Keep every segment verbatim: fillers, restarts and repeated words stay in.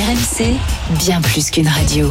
R M C, bien plus qu'une radio.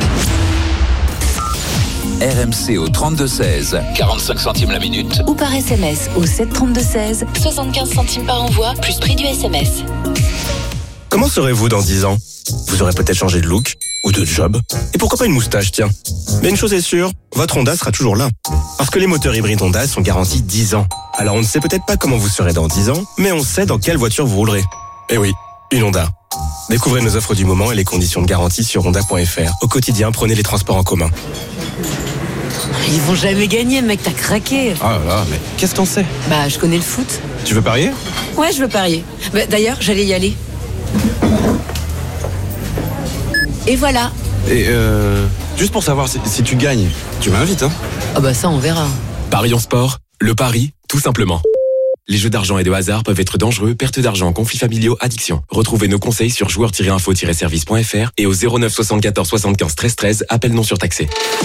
R M C au trente-deux seize, quarante-cinq centimes la minute. Ou par S M S au sept trente-deux seize, soixante-quinze centimes par envoi, plus prix du S M S. Comment serez-vous dans dix ans ? Vous aurez peut-être changé de look ou de job. Et pourquoi pas une moustache, tiens. Mais une chose est sûre, votre Honda sera toujours là. Parce que les moteurs hybrides Honda sont garantis dix ans. Alors on ne sait peut-être pas comment vous serez dans dix ans, mais on sait dans quelle voiture vous roulerez. Eh oui, une Honda. Découvrez nos offres du moment et les conditions de garantie sur honda point f r. Au quotidien, prenez les transports en commun. Ils vont jamais gagner, mec, t'as craqué. Ah là là, mais qu'est-ce qu'on sait ? Bah, je connais le foot. Tu veux parier ? Ouais, je veux parier. Bah, d'ailleurs, j'allais y aller. Et voilà. Et euh... juste pour savoir si, si tu gagnes, tu m'invites, hein ? Ah bah ça, on verra. Paris en sport, le pari, tout simplement. Les jeux d'argent et de hasard peuvent être dangereux, perte d'argent, conflits familiaux, addiction. Retrouvez nos conseils sur joueurs tiret info tiret service point f r et au zéro neuf soixante-quatorze soixante-quinze treize treize, appel non surtaxé.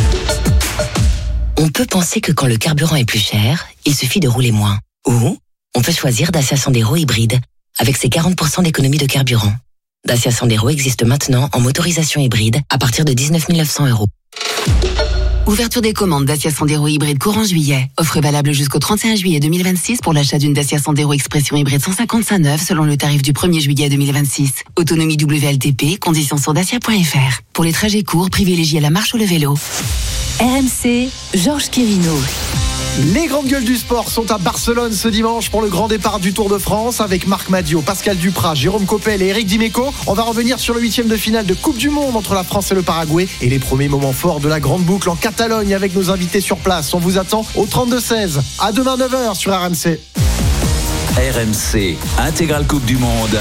On peut penser que quand le carburant est plus cher, il suffit de rouler moins. Ou on peut choisir Dacia Sandero hybride, avec ses quarante pour cent d'économie de carburant. Dacia Sandero existe maintenant en motorisation hybride à partir de dix-neuf mille neuf cents euros. Ouverture des commandes Dacia Sandero hybride courant juillet. Offre valable jusqu'au trente et un juillet deux mille vingt-six pour l'achat d'une Dacia Sandero Expression hybride cent cinquante-cinq neuf selon le tarif du premier juillet deux mille vingt-six. Autonomie W L T P, conditions sur dacia point f r. Pour les trajets courts, privilégiez la marche ou le vélo. R M C, Georges Kérino. Les grandes gueules du sport sont à Barcelone ce dimanche pour le grand départ du Tour de France avec Marc Madiot, Pascal Duprat, Jérôme Coppel et Eric Dimeco. On va revenir sur le huitième de finale de Coupe du Monde entre la France et le Paraguay et les premiers moments forts de la grande boucle en Catalogne avec nos invités sur place. On vous attend au trente-deux seize. À demain neuf heures sur R M C. R M C, intégrale Coupe du Monde.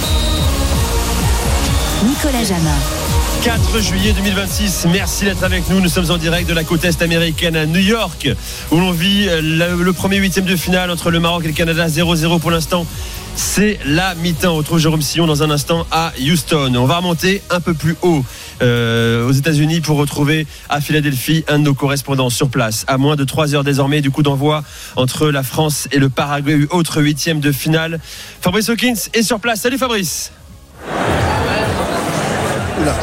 Nicolas Jamin. quatre juillet deux mille vingt-six, merci d'être avec nous. Nous sommes en direct de la côte est américaine à New York où l'on vit le, le premier huitième de finale entre le Maroc et le Canada. Zéro zéro pour l'instant. C'est la mi-temps. On retrouve Jérôme Sillon dans un instant à Houston. On va remonter un peu plus haut euh, aux États-Unis pour retrouver à Philadelphie un de nos correspondants sur place. À moins de trois heures désormais du coup d'envoi entre la France et le Paraguay, autre huitième de finale. Fabrice Hawkins est sur place. Salut Fabrice. Oula.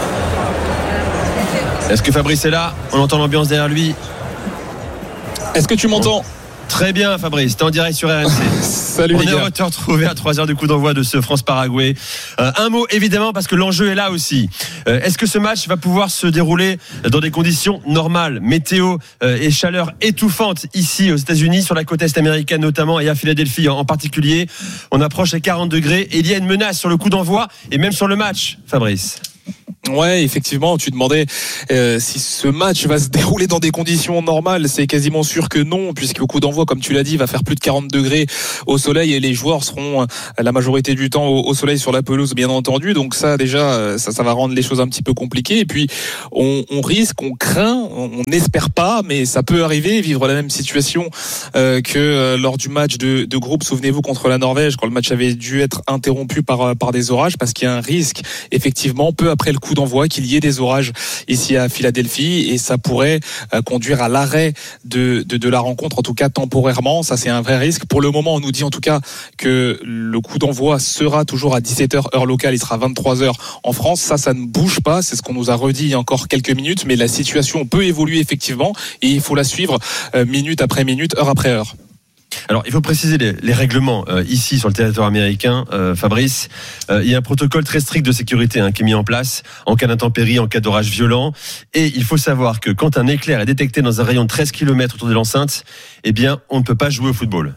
Est-ce que Fabrice est là ? On entend l'ambiance derrière lui. Est-ce que tu m'entends ? Très bien Fabrice, t'es en direct sur R M C. Salut On les est gars. heureux de te retrouver à trois heures du coup d'envoi de ce France-Paraguay. Euh, un mot évidemment parce que l'enjeu est là aussi. Euh, est-ce que ce match va pouvoir se dérouler dans des conditions normales ? Météo euh, et chaleur étouffante ici aux États-Unis, sur la côte est américaine notamment et à Philadelphie en, en particulier. On approche les quarante degrés et il y a une menace sur le coup d'envoi et même sur le match, Fabrice. Ouais, effectivement, tu demandais euh, si ce match va se dérouler dans des conditions normales. C'est quasiment sûr que non, puisque le coup d'envoi, comme tu l'as dit, va faire plus de quarante degrés au soleil et les joueurs seront la majorité du temps au, au soleil sur la pelouse, bien entendu. Donc ça, déjà, ça, ça va rendre les choses un petit peu compliquées. Et puis, on, on risque, on craint, on n'espère pas, mais ça peut arriver, vivre la même situation euh, que euh, lors du match de, de groupe. Souvenez-vous, contre la Norvège, quand le match avait dû être interrompu par, par des orages, parce qu'il y a un risque, effectivement, peu après le coup d'envoi, qu'il y ait des orages ici à Philadelphie et ça pourrait euh, conduire à l'arrêt de, de, de la rencontre, en tout cas temporairement. Ça, c'est un vrai risque. Pour le moment, on nous dit en tout cas que le coup d'envoi sera toujours à dix-sept heures heure locale, il sera vingt-trois heures en France. Ça, ça ne bouge pas. C'est ce qu'on nous a redit il y a encore quelques minutes, mais la situation peut évoluer effectivement et il faut la suivre euh, minute après minute, heure après heure. Alors, il faut préciser les, les règlements euh, ici sur le territoire américain, euh, Fabrice. Euh, il y a un protocole très strict de sécurité hein, qui est mis en place en cas d'intempérie, en cas d'orage violent. Et il faut savoir que quand un éclair est détecté dans un rayon de treize kilomètres autour de l'enceinte, eh bien, on ne peut pas jouer au football.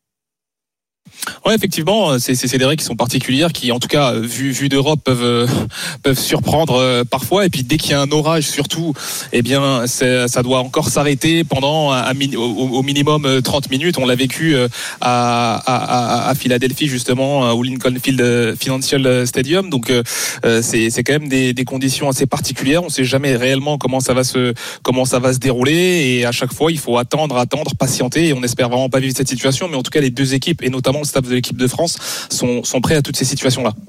Ouais, effectivement, c'est, c'est, c'est des règles qui sont particulières, qui, en tout cas, vu, vu d'Europe, peuvent, euh, peuvent surprendre euh, parfois. Et puis, dès qu'il y a un orage, surtout, eh bien, c'est, ça doit encore s'arrêter pendant un, un, au, au minimum trente minutes. On l'a vécu euh, à, à, à Philadelphie, justement, au Lincoln Field Financial Stadium. Donc, euh, c'est, c'est quand même des, des conditions assez particulières. On ne sait jamais réellement comment ça va se, comment ça va se dérouler. Et à chaque fois, il faut attendre, attendre, patienter. Et on espère vraiment pas vivre cette situation. Mais en tout cas, les deux équipes, et notamment le staff de l'équipe de France, sont, sont prêts à toutes ces situations-là.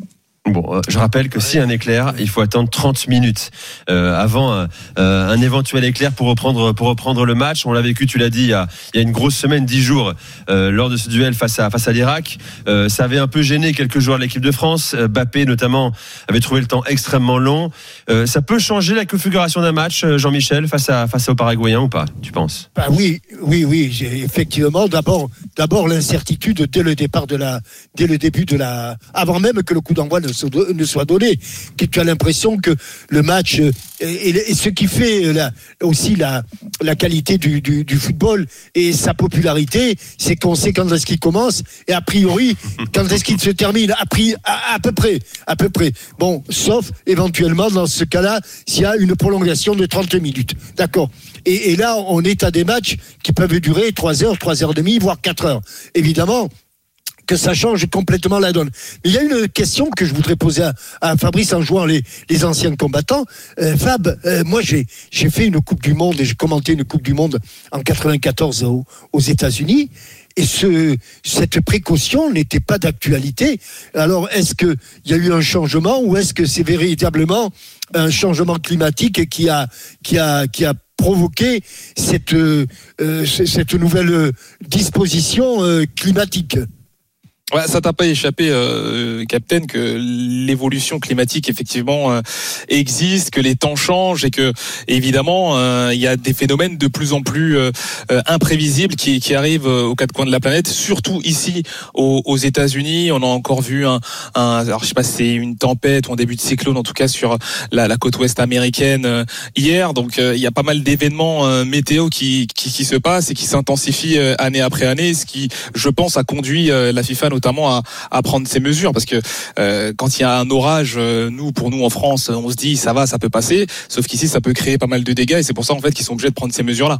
Bon, euh, je rappelle que si un éclair, il faut attendre trente minutes euh, avant euh, un éventuel éclair pour reprendre pour reprendre le match. On l'a vécu, tu l'as dit, il y a, il y a une grosse semaine, dix jours, euh, lors de ce duel face à face à l'Irak. Euh, ça avait un peu gêné quelques joueurs de l'équipe de France. Euh, Mbappé notamment avait trouvé le temps extrêmement long. Euh, ça peut changer la configuration d'un match, Jean-Michel, face à face aux Paraguayens ou pas, tu penses? Bah oui, oui, oui. J'ai, effectivement, d'abord, d'abord l'incertitude dès le départ de la, dès le début de la, avant même que le coup d'envoi ne ne soit donné, que tu as l'impression que le match et, et ce qui fait la, aussi la, la qualité du, du, du football et sa popularité, c'est qu'on sait quand est-ce qu'il commence et a priori quand est-ce qu'il se termine, à, pri, à, à peu près, à peu près. Bon, sauf éventuellement dans ce cas-là s'il y a une prolongation de trente minutes, d'accord. Et, et là, on est à des matchs qui peuvent durer trois heures, trois heures et demie, voire quatre heures. Évidemment que ça change complètement la donne. Mais il y a une question que je voudrais poser à, à Fabrice en jouant les, les anciens combattants. Euh, Fab, euh, moi j'ai, j'ai fait une Coupe du Monde et j'ai commenté une Coupe du Monde en quatre-vingt-quatorze aux, aux États-Unis. Et ce, cette précaution n'était pas d'actualité. Alors, est-ce qu'il y a eu un changement ou est-ce que c'est véritablement un changement climatique qui a, qui a, qui a provoqué cette, euh, cette nouvelle disposition euh, climatique? Ouais, ça t'a pas échappé, euh, Captain, que l'évolution climatique effectivement euh, existe, que les temps changent et que évidemment euh, il y a des phénomènes de plus en plus euh, imprévisibles qui, qui arrivent aux quatre coins de la planète, surtout ici aux, aux États-Unis. On a encore vu un, un, alors je sais pas si c'est une tempête ou un début de cyclone, en tout cas sur la, la côte ouest américaine euh, hier. Donc euh, il y a pas mal d'événements euh, météo qui, qui, qui se passent et qui s'intensifient euh, année après année, ce qui, je pense, a conduit euh, la FIFA notamment notamment à, à prendre ces mesures, parce que euh, quand il y a un orage, euh, nous pour nous en France, on se dit ça va, ça peut passer, sauf qu'ici ça peut créer pas mal de dégâts et c'est pour ça en fait qu'ils sont obligés de prendre ces mesures-là.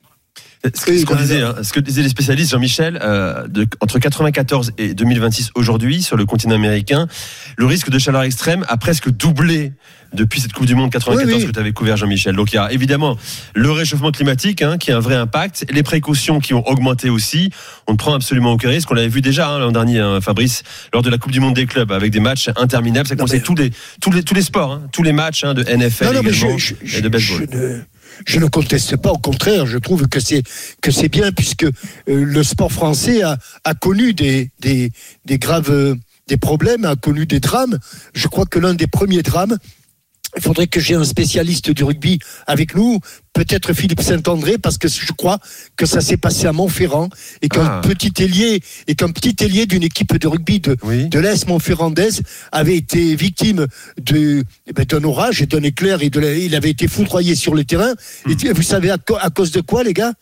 Ce que, ce, qu'on disait, hein, ce que disaient les spécialistes, Jean-Michel, euh, de, entre quatre-vingt-quatorze et deux mille vingt-six aujourd'hui, sur le continent américain, le risque de chaleur extrême a presque doublé depuis cette Coupe du Monde quatre-vingt-quatorze oui, oui. que tu avais couvert, Jean-Michel. Donc il y a évidemment le réchauffement climatique hein, qui a un vrai impact, les précautions qui ont augmenté aussi. On ne prend absolument aucun risque. On l'avait vu déjà hein, l'an dernier, hein, Fabrice, lors de la Coupe du Monde des clubs, avec des matchs interminables. Ça concerne mais... tous les tous les tous les sports, hein, tous les matchs hein, de N F L non, non, également, je, je, et de baseball. Je, je, je ne conteste pas, au contraire, je trouve que c'est que c'est bien puisque euh, le sport français a, a connu des des des graves euh, des problèmes, a connu des drames. Je crois que l'un des premiers drames, il faudrait que j'ai un spécialiste du rugby avec nous, peut-être Philippe Saint-André, parce que je crois que ça s'est passé à Montferrand et qu'un ah. petit ailier et qu'un petit ailier d'une équipe de rugby de, oui. de l'Est montferrandaise avait été victime de, eh ben, d'un orage et d'un éclair et de la, il avait été foudroyé sur le terrain. Mmh. Et vous savez à, à cause de quoi, les gars?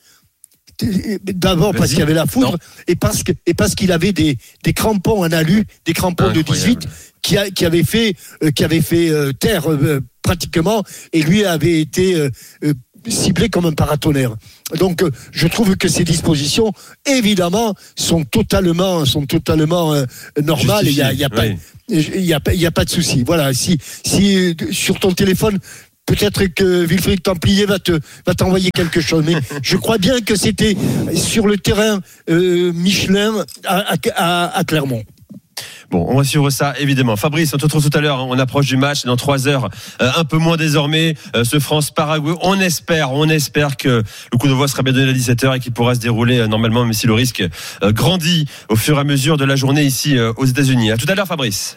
D'abord Vas-y. Parce qu'il y avait la foudre et parce que et parce qu'il avait des des crampons en alu, des crampons Incroyable. de dix-huit qui a, qui avait fait euh, qui avait fait euh, terre euh, pratiquement et lui avait été euh, euh, ciblé comme un paratonnerre. Donc euh, je trouve que ces dispositions évidemment sont totalement sont totalement euh, normales. Il y a il y a pas oui. il y a il y a pas de souci. Voilà, si si sur ton téléphone peut-être que Wilfried Templier va te va t'envoyer quelque chose, mais je crois bien que c'était sur le terrain euh, Michelin à, à, à Clermont. Bon, on va suivre ça évidemment. Fabrice, on te retrouve tout à l'heure. On approche du match dans trois heures, euh, un peu moins désormais. Euh, ce France-Paraguay, on espère, on espère que le coup d'envoi sera bien donné à dix-sept heures et qu'il pourra se dérouler euh, normalement, même si le risque euh, grandit au fur et à mesure de la journée ici euh, aux États-Unis. À tout à l'heure, Fabrice.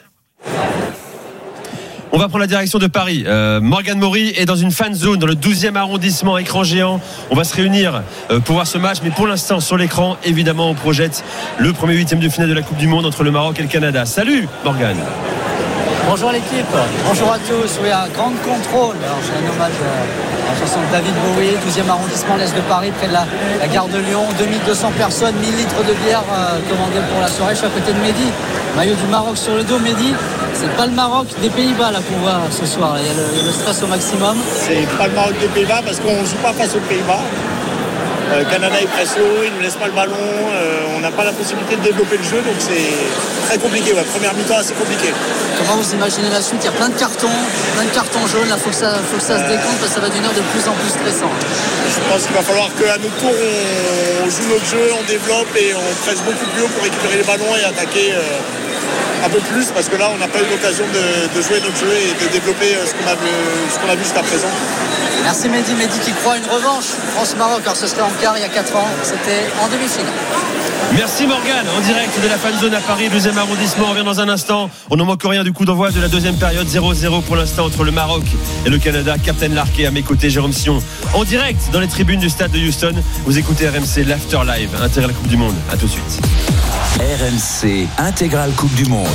On va prendre la direction de Paris. Euh, Morgan Maury est dans une fan zone dans le douzième arrondissement, écran géant. On va se réunir euh, pour voir ce match, mais pour l'instant sur l'écran, évidemment, on projette le premier huitième de finale de la Coupe du Monde entre le Maroc et le Canada. Salut Morgan. Bonjour l'équipe, bonjour à tous. Oui, un grand contrôle. Alors j'ai un hommage à la chanson de David Bowie, douzième arrondissement, l'Est de Paris, près de la, la gare de Lyon. deux mille deux cents personnes, mille litres de bière euh, commandées pour la soirée. Je suis à côté de Mehdi, maillot du Maroc sur le dos. Mehdi, c'est pas le Maroc des Pays-Bas là qu'on voit ce soir. Il y a le, il y a le stress au maximum. C'est pas le Maroc des Pays-Bas parce qu'on ne joue pas face aux Pays-Bas. Euh, Canada est presso, il ne nous laisse pas le ballon, euh, on n'a pas la possibilité de développer le jeu, donc c'est très compliqué. Ouais. Première mi-temps assez compliqué. Comment vous imaginez la suite? Il y a plein de cartons, plein de cartons jaunes, il faut que ça, faut que ça euh... se décompte parce que ça va devenir de plus en plus stressant. Je pense qu'il va falloir qu'à notre tour on joue notre jeu, on développe et on presse beaucoup plus haut pour récupérer les ballons et attaquer. Euh... un peu plus, parce que là, on n'a pas eu l'occasion de, de jouer notre jeu et de développer ce qu'on a, ce qu'on a vu jusqu'à présent. Merci Mehdi, Mehdi qui croit à une revanche France-Maroc, alors ce serait en quart il y a quatre ans, c'était en demi-finale. Merci Morgane, en direct de la fan zone à Paris, deuxième arrondissement. On revient dans un instant. On n'en manque rien du coup d'envoi de la deuxième période. zéro zéro pour l'instant entre le Maroc et le Canada. Captain Larquet à mes côtés, Jérôme Sion. En direct dans les tribunes du stade de Houston. Vous écoutez R M C l'After Live, intégrale Coupe du Monde. A tout de suite. R M C intégrale Coupe du Monde.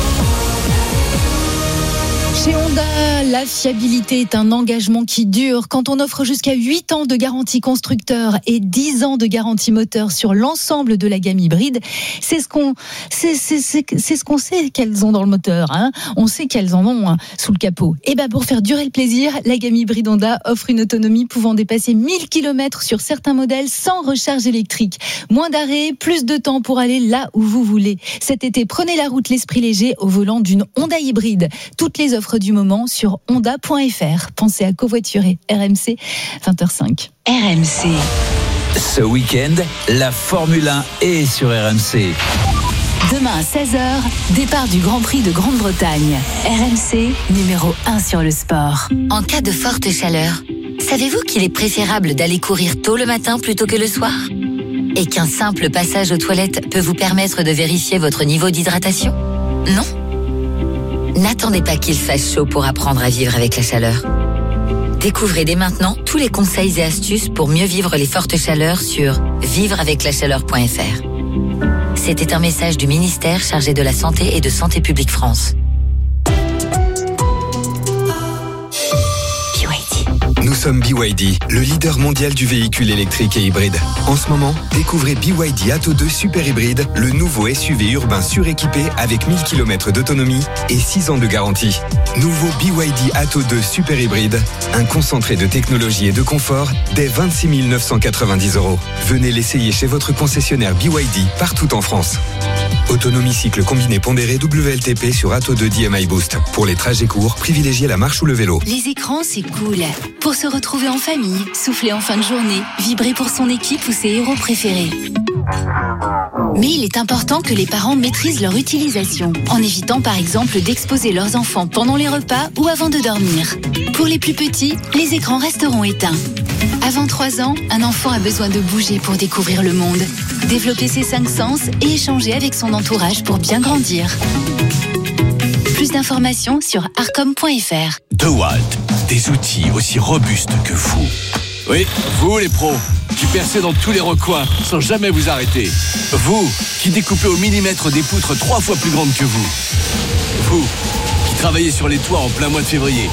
Chez Honda, la fiabilité est un engagement qui dure. Quand on offre jusqu'à huit ans de garantie constructeur et dix ans de garantie moteur sur l'ensemble de la gamme hybride, c'est ce qu'on, c'est, c'est, c'est, c'est ce qu'on sait qu'elles ont dans le moteur, hein. On sait qu'elles en ont hein, sous le capot. Et ben, pour faire durer le plaisir, la gamme hybride Honda offre une autonomie pouvant dépasser mille kilomètres sur certains modèles sans recharge électrique. Moins d'arrêts, plus de temps pour aller là où vous voulez. Cet été, prenez la route l'esprit léger au volant d'une Honda hybride. Toutes les offres du moment sur honda point f r. Pensez à covoiturer. R M C, vingt heures cinq. R M C. Ce week-end, la Formule un est sur R M C. Demain à seize heures, départ du Grand Prix de Grande-Bretagne. R M C, numéro un sur le sport. En cas de forte chaleur, savez-vous qu'il est préférable d'aller courir tôt le matin plutôt que le soir ? Et qu'un simple passage aux toilettes peut vous permettre de vérifier votre niveau d'hydratation ? Non ? N'attendez pas qu'il fasse chaud pour apprendre à vivre avec la chaleur. Découvrez dès maintenant tous les conseils et astuces pour mieux vivre les fortes chaleurs sur vivre avec la chaleur point f r. C'était un message du ministère chargé de la Santé et de Santé publique France. Nous sommes B Y D, le leader mondial du véhicule électrique et hybride. En ce moment, découvrez B Y D Atto deux Super Hybride, le nouveau S U V urbain suréquipé avec mille kilomètres d'autonomie et six ans de garantie. Nouveau B Y D Atto deux Super Hybride, un concentré de technologie et de confort dès vingt-six mille neuf cent quatre-vingt-dix euros. Venez l'essayer chez votre concessionnaire B Y D partout en France. Autonomie cycle combiné pondéré W L T P sur Atto deux D M I Boost. Pour les trajets courts, privilégiez la marche ou le vélo. Les écrans, c'est cool. Pour se retrouver en famille, souffler en fin de journée, vibrer pour son équipe ou ses héros préférés. Mais il est important que les parents maîtrisent leur utilisation, en évitant par exemple d'exposer leurs enfants pendant les repas ou avant de dormir. Pour les plus petits, les écrans resteront éteints. Avant trois ans, un enfant a besoin de bouger pour découvrir le monde, développer ses cinq sens et échanger avec son entourage pour bien grandir. Plus d'informations sur arcom point f r. DeWalt, des outils aussi robustes que vous. Oui, vous les pros, qui percez dans tous les recoins sans jamais vous arrêter. Vous, qui découpez au millimètre des poutres trois fois plus grandes que vous. Vous, qui travaillez sur les toits en plein mois de février.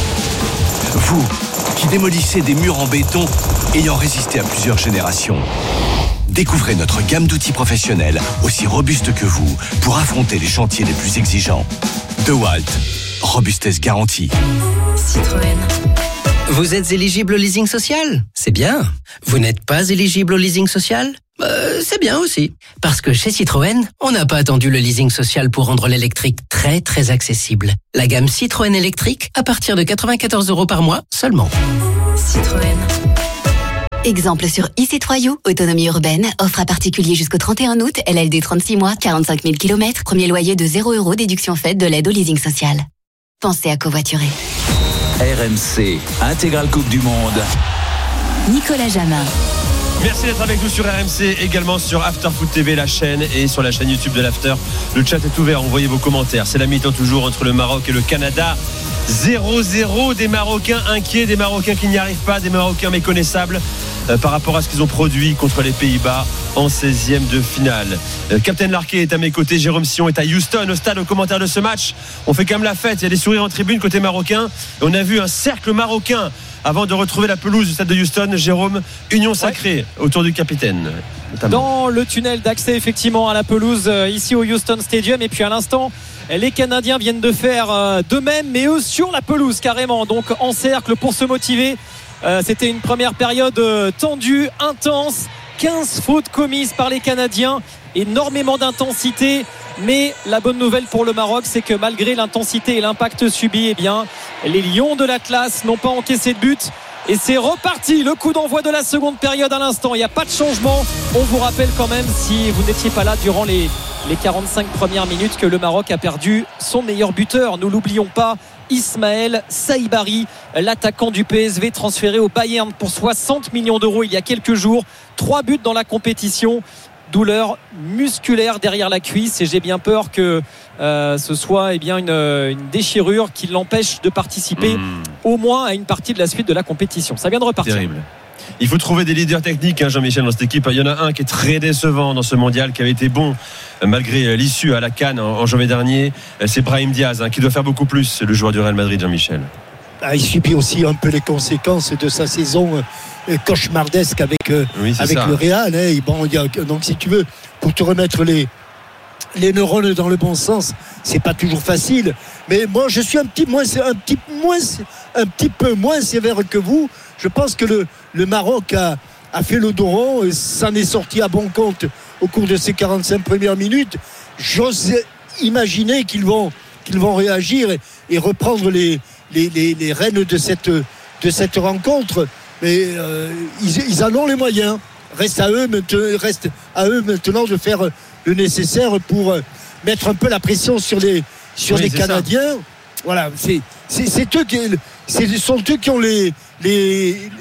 Vous, qui démolissez des murs en béton ayant résisté à plusieurs générations. Découvrez notre gamme d'outils professionnels aussi robustes que vous pour affronter les chantiers les plus exigeants. DeWalt, robustesse garantie. Citroën. Vous êtes éligible au leasing social ? C'est bien. Vous n'êtes pas éligible au leasing social ? euh, C'est bien aussi. Parce que chez Citroën, on n'a pas attendu le leasing social pour rendre l'électrique très très accessible. La gamme Citroën électrique à partir de quatre-vingt-quatorze euros par mois seulement. Citroën. Exemple sur e-Citroën, autonomie urbaine, offre à particulier jusqu'au trente et un août, L L D trente-six mois, quarante-cinq mille kilomètres, premier loyer de zéro euros, déduction faite de l'aide au leasing social. Pensez à covoiturer. R M C, intégrale Coupe du Monde. Nicolas Jamin. Merci d'être avec nous sur R M C, également sur After Foot T V, la chaîne, et sur la chaîne YouTube de l'After. Le chat est ouvert, envoyez vos commentaires. C'est la mi-temps toujours entre le Maroc et le Canada. zéro zéro, des Marocains inquiets, des Marocains qui n'y arrivent pas, des Marocains méconnaissables euh, par rapport à ce qu'ils ont produit contre les Pays-Bas en seizième de finale. Euh, Captain Larquet est à mes côtés, Jérôme Sion est à Houston, au stade, au commentaire de ce match. On fait quand même la fête, il y a des sourires en tribune côté marocain. Et on a vu un cercle marocain avant de retrouver la pelouse du stade de Houston. Jérôme, union sacrée ouais. autour du capitaine. Notamment. Dans le tunnel d'accès effectivement à la pelouse euh, ici au Houston Stadium. Et puis à l'instant, les Canadiens viennent de faire euh, de même, mais eux sur la pelouse carrément, donc en cercle pour se motiver. euh, C'était une première période euh, tendue, intense. Quinze fautes commises par les Canadiens, énormément d'intensité. Mais la bonne nouvelle pour le Maroc, c'est que malgré l'intensité et l'impact subi, eh bien, les Lions de l'Atlas n'ont pas encaissé de but. Et c'est reparti, le coup d'envoi de la seconde période à l'instant. Il n'y a pas de changement. On vous rappelle quand même, si vous n'étiez pas là durant les, les quarante-cinq premières minutes, que le Maroc a perdu son meilleur buteur. Nous l'oublions pas, Ismaël Saïbari, l'attaquant du P S V, transféré au Bayern pour soixante millions d'euros il y a quelques jours. Trois buts dans la compétition. Douleur musculaire derrière la cuisse et j'ai bien peur que euh, ce soit eh bien, une, une déchirure qui l'empêche de participer mmh. au moins à une partie de la suite de la compétition. Ça vient de repartir. Terrible. Il faut trouver des leaders techniques, hein, Jean-Michel, dans cette équipe. Il y en a un qui est très décevant dans ce mondial, qui avait été bon malgré l'issue à la CAN en, en janvier dernier. C'est Brahim Diaz, hein, qui doit faire beaucoup plus, le joueur du Real Madrid, Jean-Michel. Ah, il subit aussi un peu les conséquences de sa saison euh, cauchemardesque avec, euh, oui, avec le Real. Hein. Bon, y a, donc, si tu veux, pour te remettre les, les neurones dans le bon sens, c'est pas toujours facile. Mais moi, je suis un petit, moins, un petit, moins, un petit peu moins sévère que vous. Je pense que le, le Maroc a, a fait le dos rond et s'en est sorti à bon compte au cours de ces quarante-cinq premières minutes. J'ose imaginer qu'ils vont, qu'ils vont réagir et, et reprendre les Les, les, les rênes de cette, de cette rencontre, mais euh, ils, ils en ont les moyens. Reste à eux maintenant, reste à eux maintenant de faire le nécessaire pour mettre un peu la pression sur les, sur oui, les Canadiens. Ça. Voilà, c'est, c'est, c'est eux qui, c'est, sont eux qui ont les, les, les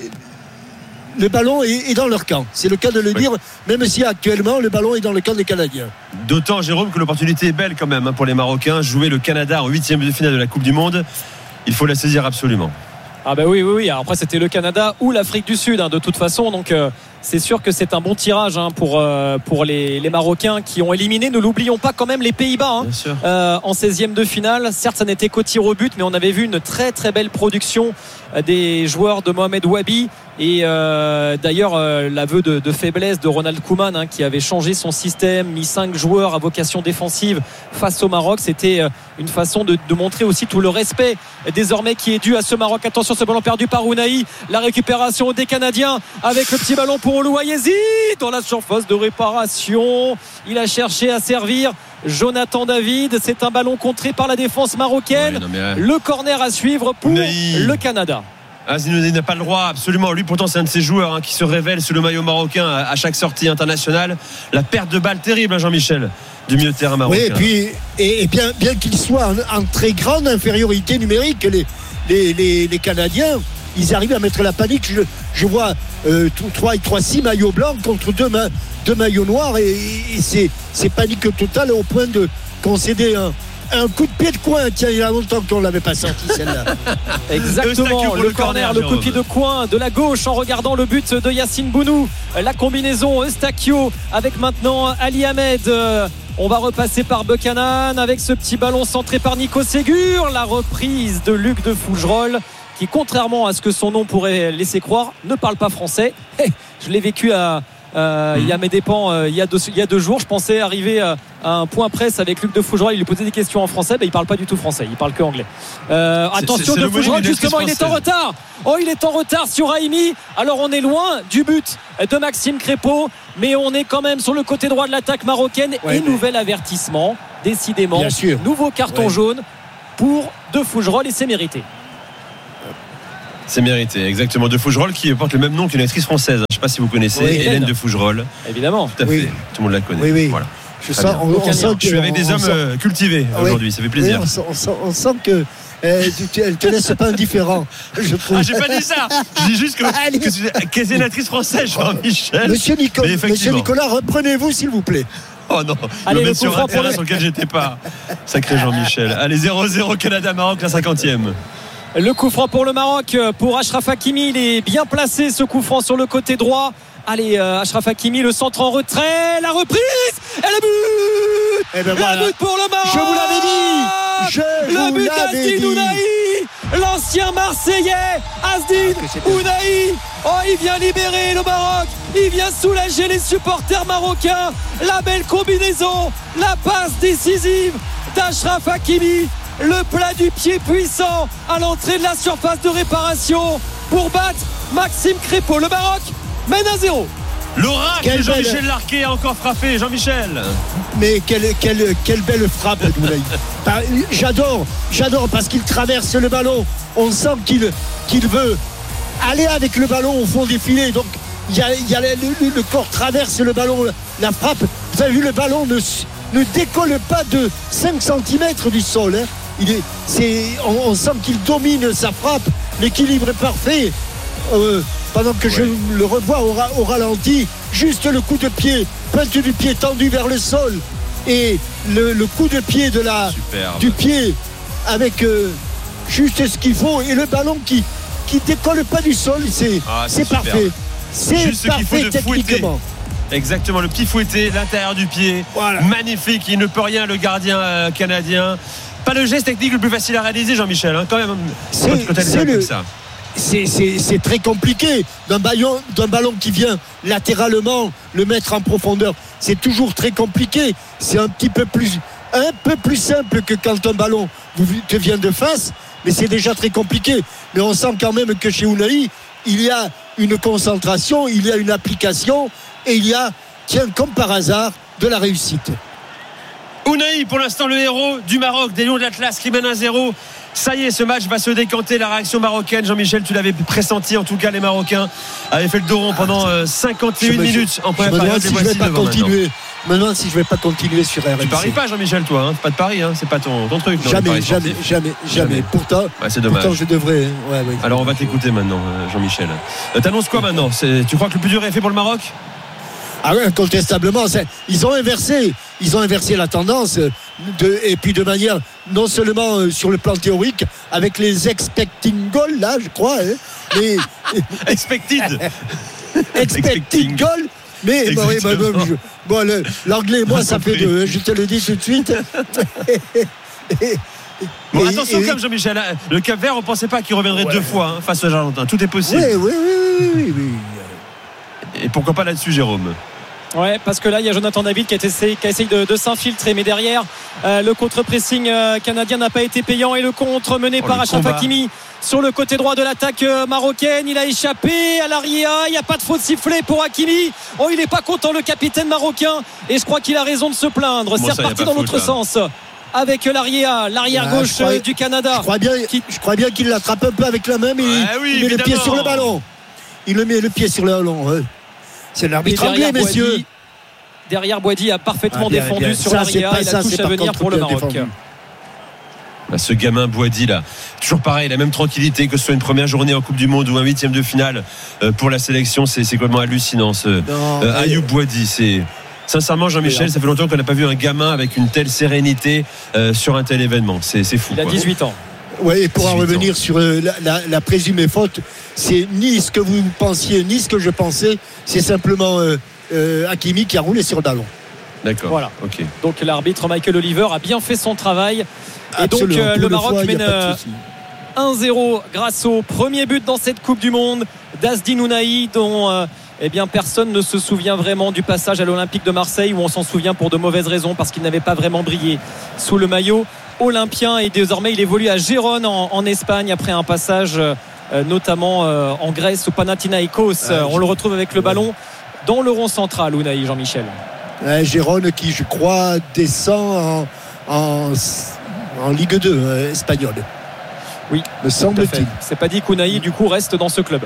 le ballon est, est dans leur camp. C'est le cas de le oui. dire, même si actuellement le ballon est dans le camp des Canadiens. D'autant, Jérôme, que l'opportunité est belle quand même hein, pour les Marocains. Jouer le Canada en huitième de finale de la Coupe du Monde. Il faut la saisir absolument. Ah ben oui, oui, oui. Alors après, c'était le Canada ou l'Afrique du Sud, hein, de toute façon. Donc, euh, c'est sûr que c'est un bon tirage hein, pour, euh, pour les, les Marocains qui ont éliminé, ne l'oublions pas quand même, les Pays-Bas hein, euh, en seizième de finale. Certes, ça n'était qu'au tir au but, mais on avait vu une très très belle production euh, des joueurs de Mohamed Wabi. Et euh, d'ailleurs euh, l'aveu de, de faiblesse de Ronald Koeman hein, qui avait changé son système, mis cinq joueurs à vocation défensive face au Maroc. C'était euh, une façon de, de montrer aussi tout le respect désormais qui est dû à ce Maroc. Attention, ce ballon perdu par Ounahi, la récupération des Canadiens avec le petit ballon pour Louayezi dans la surface de réparation. Il a cherché à servir Jonathan David. C'est un ballon contré par la défense marocaine. Oui, mais... Le corner à suivre pour Ounahi. Le Canada. Ah, Zinedine n'a pas le droit, absolument. Lui, pourtant, c'est un de ces joueurs hein, qui se révèle sous le maillot marocain à, à chaque sortie internationale. La perte de balle terrible, hein, Jean-Michel, du milieu de terrain marocain. Oui, et puis, et, et bien, bien qu'il soit en, en très grande infériorité numérique, les, les, les, les Canadiens, ils arrivent à mettre la panique. Je, je vois euh, trois six maillots blancs contre deux, ma, deux maillots noirs, et, et c'est, c'est panique totale au point de concéder un. Un coup de pied de coin, tiens, il y a longtemps qu'on ne l'avait pas senti celle-là. Exactement, le, le corner, le coup de pied de coin de la gauche en regardant le but de Yacine Bounou. La combinaison Eustachio avec maintenant Ali Ahmed. On va repasser par Buchanan avec ce petit ballon centré par Nico Ségur. La reprise de Luc de Fougerolles qui, contrairement à ce que son nom pourrait laisser croire, ne parle pas français. Hey, je l'ai vécu à... Euh, il y a mes dépens euh, il, y a deux, il y a deux jours je pensais arriver à, à un point presse avec Luc de Fougerolles. Il lui posait des questions en français, mais il parle pas du tout français, il parle que anglais. euh, attention, de Fougerolles justement, il est en retard. Oh, il est en retard sur Raimi. Alors on est loin du but de Maxime Crépeau, mais on est quand même sur le côté droit de l'attaque marocaine. Ouais, et mais... nouvel avertissement, décidément, nouveau carton ouais. jaune pour de Fougerolles, et c'est mérité. C'est mérité, exactement. De Fougerolles qui porte le même nom qu'une actrice française. Je ne sais pas si vous connaissez, oui, Hélène de Fougerolles. Évidemment. Tout à fait. Oui. Tout le monde la connaît. Oui, oui. Voilà. Je, sens, on, on sent je suis avec des hommes sent... cultivés ah, aujourd'hui, oui. Ça fait plaisir. Oui, on, sent, on, sent, on sent que euh, tu, elle ne te laisse pas indifférent. Je trouve. Ah, j'ai pas dit ça. Je dis juste que, que, que c'est une actrice française, Jean-Michel. Monsieur, Nico, Monsieur Nicolas, reprenez-vous s'il vous plaît. Oh non, allez, le mettre sur un terrain sur lequel j'étais pas. Sacré Jean-Michel. Allez, zéro zéro Canada-Maroc, la cinquantième. Le coup franc pour le Maroc, pour Achraf Hakimi. Il est bien placé, ce coup franc sur le côté droit. Allez, euh, Achraf Hakimi, le centre en retrait, la reprise et le but et ben voilà. Le but pour le Maroc. Je vous l'avais dit. Je le vous but l'avais d'Azdine Ounahi, l'ancien Marseillais Azdine ah, Ounahi. Oh, il vient libérer le Maroc, il vient soulager les supporters marocains. La belle combinaison, la passe décisive d'Achraf Hakimi. Le plat du pied puissant à l'entrée de la surface de réparation pour battre Maxime Crépeau. Le Maroc mène à zéro. L'oracle de Jean-Michel belle... Larquet a encore frappé. Jean-Michel. Mais quelle, quelle, quelle belle frappe d'Ounahi. J'adore, j'adore parce qu'il traverse le ballon. On sent qu'il, qu'il veut aller avec le ballon au fond des filets. Donc il y a, il y a le, le, le corps traverse le ballon, la frappe. Vous avez vu, le ballon ne, ne décolle pas de cinq centimètres du sol. Hein. Il est, c'est, on, on sent qu'il domine sa frappe. L'équilibre est parfait. Euh, pendant que ouais. je le revois au, au ralenti, juste le coup de pied, pointe du pied tendu vers le sol et le, le coup de pied de la, du pied avec euh, juste ce qu'il faut et le ballon qui qui décolle pas du sol, c'est, ah, c'est, c'est parfait. C'est juste parfait techniquement. Fouetter. Exactement, le petit fouetté, l'intérieur du pied, voilà. Magnifique. Il ne peut rien, le gardien euh, canadien. Pas le geste technique le plus facile à réaliser, Jean-Michel, hein, quand même. C'est, quand c'est, le, comme ça. C'est, c'est, c'est très compliqué d'un ballon, d'un ballon qui vient latéralement, le mettre en profondeur, c'est toujours très compliqué. C'est un petit peu plus, un peu plus simple que quand un ballon te vient de face, mais c'est déjà très compliqué. Mais on sent quand même que chez Unai, il y a une concentration, il y a une application et il y a, tiens, comme par hasard, de la réussite. Unai, pour l'instant le héros du Maroc, des Lions de l'Atlas qui mènent un zéro. Ça y est, ce match va se décanter. La réaction marocaine, Jean-Michel, tu l'avais pressenti. En tout cas, les Marocains avaient fait le dos rond pendant euh, cinquante et une minutes en première période. Je me demande si je vais pas continuer. Me demande si je vais pas continuer sur R M C. Tu paries pas, Jean-Michel, toi, hein, pas de pari, hein, c'est pas ton, ton truc. Non, jamais, jamais, jamais, jamais. Pourtant, ouais, c'est dommage. Pourtant, je devrais. Ouais, ouais. Alors, on va t'écouter maintenant, Jean-Michel. Euh, t'annonces quoi maintenant? C'est, tu crois que le plus dur est fait pour le Maroc? Ah oui, incontestablement. C'est, ils ont inversé, ils ont inversé la tendance, de, et puis de manière non seulement euh, sur le plan théorique, avec les expecting goals, là, je crois. Hein, mais, expected. expecting goals. Mais bon, oui, bon, bon, je, bon, le, l'anglais, moi, ça fait deux. Je te le dis tout de suite. et, bon, et, attention, et, comme Jean-Michel, le Cap-Vert, on ne pensait pas qu'il reviendrait ouais. deux fois hein, face aux Argentins. Tout est possible. Oui, oui, oui, oui, oui. Et pourquoi pas là-dessus, Jérôme? Ouais, parce que là, il y a Jonathan David qui a essayé, qui a essayé de, de s'infiltrer, mais derrière, euh, le contre-pressing euh, canadien n'a pas été payant et le contre mené oh, par Achraf Hakimi sur le côté droit de l'attaque euh, marocaine. Il a échappé à l'Aria. Il n'y a pas de faute sifflée pour Hakimi. Oh, il n'est pas content, le capitaine marocain, et je crois qu'il a raison de se plaindre. Bon, c'est reparti dans l'autre là. sens. Avec l'Aria, l'arrière ah, gauche crois, du Canada. Je crois, bien, qui... je crois bien qu'il l'attrape un peu avec la main, mais ah, oui, il met le pied sur le ballon. Il le met le pied sur le ballon. Ouais. C'est l'arbitre anglais, messieurs. Boadi, derrière, Boadi a parfaitement ah, bien, défendu bien. sur ça, l'Aria. Il a touche à venir pour le Maroc. Bah, ce gamin Boadi là, toujours pareil, la même tranquillité que ce soit une première journée en Coupe du Monde ou un huitième de finale euh, pour la sélection, c'est, c'est complètement hallucinant. Ce non, euh, Ayoub Boadi, c'est sincèrement Jean-Michel, ça fait longtemps qu'on n'a pas vu un gamin avec une telle sérénité euh, sur un tel événement. C'est, c'est fou. Il a quoi. dix-huit ans. Oui, et pour en revenir ans. sur euh, la, la, la présumée faute, c'est ni ce que vous pensiez, ni ce que je pensais, c'est simplement euh, euh, Hakimi qui a roulé sur le ballon. D'accord. Voilà. Okay. Donc l'arbitre Michael Oliver a bien fait son travail. Absolument. Et donc euh, le Maroc fois, mène un zéro grâce au premier but dans cette Coupe du Monde d'Azdine Ounahi, dont euh, eh bien, personne ne se souvient vraiment du passage à l'Olympique de Marseille, où on s'en souvient pour de mauvaises raisons, parce qu'il n'avait pas vraiment brillé sous le maillot olympien, et désormais il évolue à Gérone en, en Espagne après un passage euh, notamment euh, en Grèce au Panathinaikos. Euh, on le retrouve avec le ballon dans le rond central, Ounahi, Jean-Michel. Euh, Gérone qui, je crois, descend en, en, en Ligue deux euh, espagnole. Oui, me semble-t-il. C'est pas dit qu'Ounahi du coup reste dans ce club.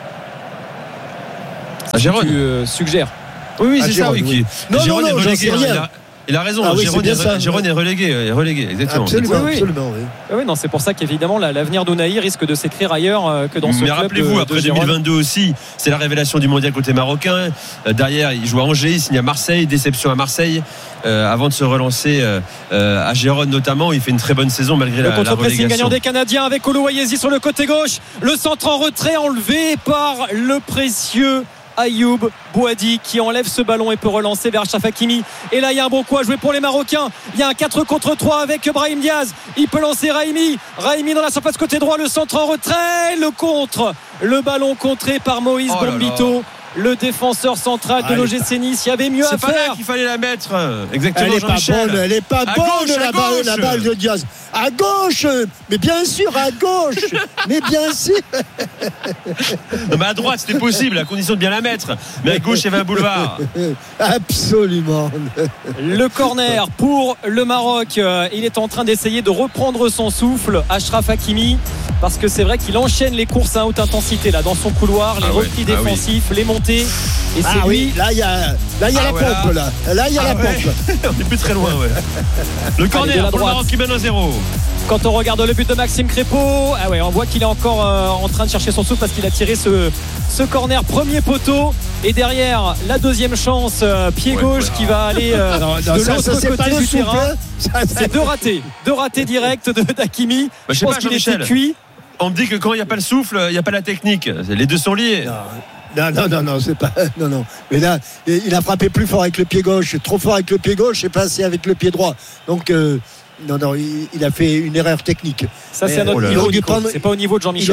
À Gérone, tu euh, suggères. Oui, oui, c'est Gérone, ça, oui. oui. Qui... Non, Gérone non, non, est j'en sais rien. Il a raison, ah oui, Gérone, est, ça, Gérone est relégué, est relégué, exactement. Absolument, oui, oui. absolument, oui. Oui, non, c'est pour ça qu'évidemment l'avenir d'Ounahi risque de s'écrire ailleurs que dans ce Mais club. Mais rappelez-vous, de, après de deux mille vingt-deux aussi, c'est la révélation du mondial côté marocain. Euh, derrière, il joue à Angers, il signe à Marseille, déception à Marseille, euh, avant de se relancer euh, euh, à Gérone notamment. Il fait une très bonne saison malgré le la, la relégation. Gagnant des Canadiens avec Oloayezi sur le côté gauche, le centre en retrait enlevé par le précieux Ayoub Boadi qui enlève ce ballon et peut relancer vers Achraf Hakimi. Et là il y a un bon coup à jouer pour les Marocains. Il y a un quatre contre trois avec Brahim Diaz. Il peut lancer Raimi. Raimi dans la surface côté droit, le centre en retrait, le contre, le ballon contré par Moïse oh Bombito, le défenseur central de l'O G C Nice. Il y avait mieux c'est à pas faire. Là qu'il fallait la mettre. Exactement. Elle est Jean-Michel. pas bonne, elle est pas à bonne gauche, la, balle, la balle de Diaz. À gauche, mais bien sûr à gauche, mais bien sûr. Non mais à droite c'était possible, à condition de bien la mettre. Mais à gauche il y avait un boulevard. Absolument. Le corner pour le Maroc. Il est en train d'essayer de reprendre son souffle. Achraf Hakimi parce que c'est vrai qu'il enchaîne les courses à haute intensité là dans son couloir, les ah ouais. replis défensifs, ah oui. les montées. Et ah c'est oui, lui. là il y a, là il y a ah la ouais, pompe là. Là il y a ah la ouais. pompe. On est plus très loin, ouais. Le corner pour le Maroc qui mène à zéro. Quand on regarde le but de Maxime Crépeau, ah ouais, on voit qu'il est encore euh, en train de chercher son souffle parce qu'il a tiré ce, ce corner premier poteau. Et derrière, la deuxième chance, euh, pied ouais, gauche ouais. qui va aller euh, non, non, de ça, l'autre ça, côté du souffle, terrain. Ça, ça... C'est deux ratés. Deux ratés directs de d'Hakimi. Bah, je, je pense pas, qu'il était cuit. On me dit que quand il n'y a pas le souffle, il n'y a pas la technique. Les deux sont liés. Non, non, non, non, c'est pas. Non, non. Mais là, il a frappé plus fort avec le pied gauche, trop fort avec le pied gauche et pas assez avec le pied droit. Donc, euh, non, non, il, il a fait une erreur technique. Ça, c'est à notre niveau. Prendre... C'est pas au niveau de Jean-Michel.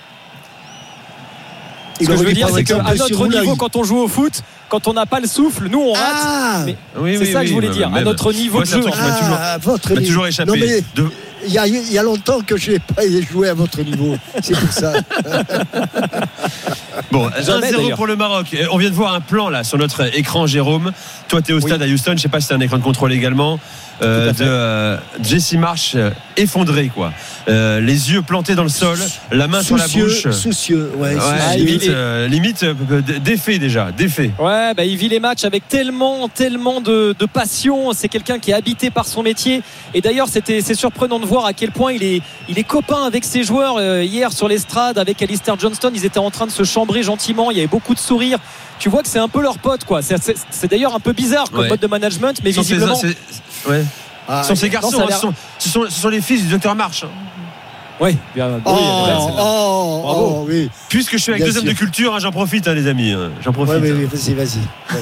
Ce que je veux dire, c'est qu'à notre niveau, quand on joue au foot, quand on n'a pas le souffle, nous on rate. Ah mais oui, c'est oui, ça que oui, je voulais dire. À notre niveau de jeu, ah, votre niveau. toujours échappé. Non, mais de... il, y a, il y a longtemps que je n'ai pas joué à votre niveau. C'est pour ça. Bon, un zéro pour le Maroc. On vient de voir un plan là sur notre écran, Jérôme. Toi, tu es au stade oui. à Houston. Je ne sais pas si c'est un écran de contrôle également. Euh, de euh, Jesse Marsch euh, effondré quoi, euh, les yeux plantés dans le sol, la main soucieux, sur la bouche, soucieux, ouais, ouais soucieux. limite, euh, limite euh, défait déjà, défait. Ouais, bah, il vit les matchs avec tellement, tellement de, de passion. C'est quelqu'un qui est habité par son métier. Et d'ailleurs, c'était, c'est surprenant de voir à quel point il est, il est copain avec ses joueurs. Euh, hier sur l'estrade avec Alistair Johnston, ils étaient en train de se chambrer gentiment. Il y avait beaucoup de sourires. Tu vois que c'est un peu leur pote quoi. C'est, c'est, c'est d'ailleurs un peu bizarre comme ouais. mode de management, mais Sans visiblement. Ces, ouais. Ah, ce sont ces garçons, non, hein, ce, sont, ce, sont, ce sont les fils du docteur March. Oui, bien. Oh, oui, oh, bravo. Oh, oui. Puisque je suis avec bien deux hommes de culture, hein, j'en profite, hein, les amis. Hein, j'en profite. Ouais, oui, oui, vas-y, vas-y.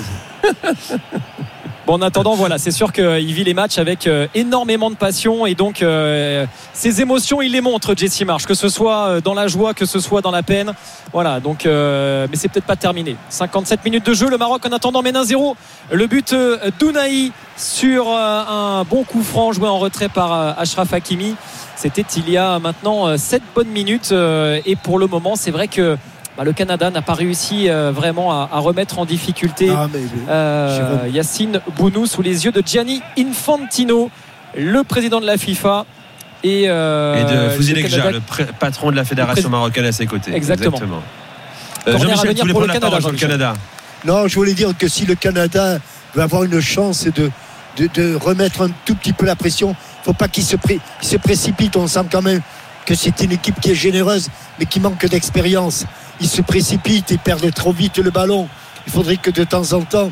vas-y. Bon, en attendant, voilà, c'est sûr qu'il vit les matchs avec euh, énormément de passion et donc euh, ses émotions, il les montre, Jesse Marsch, que ce soit dans la joie, que ce soit dans la peine. Voilà, donc, euh, mais c'est peut-être pas terminé. cinquante-sept minutes de jeu, le Maroc en attendant mène un zéro. Le but euh, d'Ounahi sur euh, un bon coup franc joué en retrait par euh, Achraf Hakimi. C'était il y a maintenant euh, sept bonnes minutes euh, et pour le moment, c'est vrai que Bah, le Canada n'a pas réussi euh, vraiment à, à remettre en difficulté ah, mais, euh, Yacine Bounou sous les yeux de Gianni Infantino, le président de la FIFA et, euh, et de Fouzi Lekja, le pré- patron de la fédération marocaine à ses côtés. Exactement, Exactement. Euh, Jean-Michel, tu voulais prendre la parole sur le Canada. Non, je voulais dire que si le Canada veut avoir une chance de, de, de remettre un tout petit peu la pression, il ne faut pas qu'il se, pré- qu'il se précipite. On sent quand même que c'est une équipe qui est généreuse mais qui manque d'expérience. Ils se précipitent et perdent trop vite le ballon. Il faudrait que de temps en temps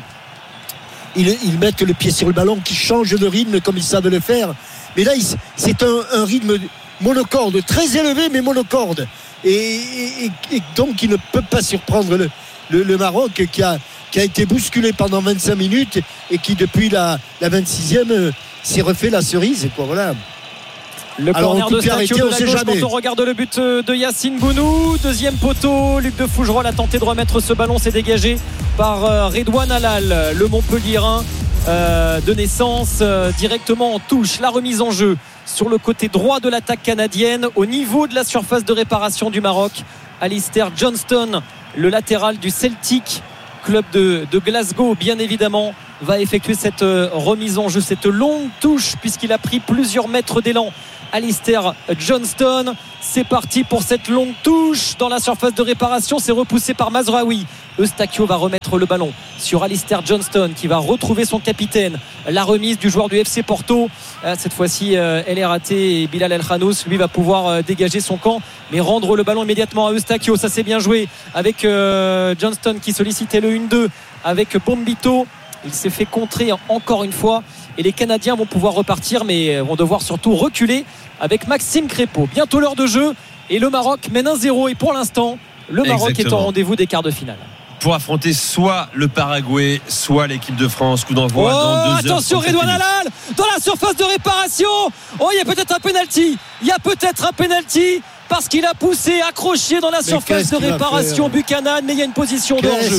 ils, ils mettent le pied sur le ballon, qu'ils changent de rythme comme ils savent le faire. Mais là c'est un, un rythme monocorde, très élevé mais monocorde, et, et, et donc il ne peut pas surprendre le, le, le Maroc qui a, qui a été bousculé pendant vingt-cinq minutes et qui depuis la, la vingt-sixième s'est refait la cerise quoi, voilà. Le Alors, corner de Stakio de la gauche jamais. Quand on regarde le but de Yacine Bounou, deuxième poteau, Luc de Fougerolles a tenté de remettre ce ballon, c'est dégagé par Redouane Halal, le Montpellierin euh, de naissance, euh, directement en touche. La remise en jeu sur le côté droit de l'attaque canadienne au niveau de la surface de réparation du Maroc. Alistair Johnston, le latéral du Celtic, club de, de Glasgow bien évidemment, va effectuer cette euh, remise en jeu, cette longue touche puisqu'il a pris plusieurs mètres d'élan. Alistair Johnston, c'est parti pour cette longue touche dans la surface de réparation, c'est repoussé par Mazraoui. Eustakio va remettre le ballon sur Alistair Johnston qui va retrouver son capitaine. La remise du joueur du F C Porto, cette fois-ci elle est ratée et Bilal El Khanous lui va pouvoir dégager son camp mais rendre le ballon immédiatement à Eustakio. Ça c'est bien joué avec Johnston qui sollicitait le un deux avec Bombito. Il s'est fait contrer encore une fois et les Canadiens vont pouvoir repartir mais vont devoir surtout reculer avec Maxime Crépeau. Bientôt l'heure de jeu et le Maroc mène un zéro et pour l'instant le Maroc Exactement. est en rendez-vous des quarts de finale. Pour affronter soit le Paraguay, soit l'équipe de France. Coup d'envoi oh, dans deux attention Redouane Halal dans la surface de réparation. Oh, il y a peut-être un penalty. Il y a peut-être un penalty parce qu'il a poussé, accroché dans la mais surface de réparation Buchanan, mais il y a une position de hors-jeu.